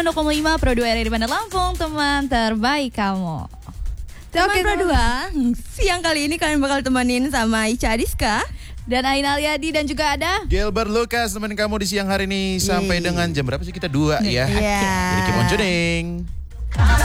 96,5 Pro 2 RRI Bandar Lampung, teman terbaik kamu. Oke Pro 2, siang kali ini kalian bakal temenin sama Ica Adiska dan Aina Aliadi, dan juga ada Gilbert Lucas, teman kamu di siang hari ini sampai dengan jam berapa sih kita? 2 ya. Iya. Jadi keep on tuning.